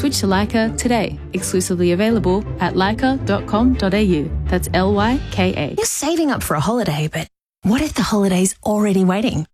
Switch to Leica today. Exclusively available at leica.com.au. That's Lyka. You're saving up for a holiday, but what if the holiday's already waiting?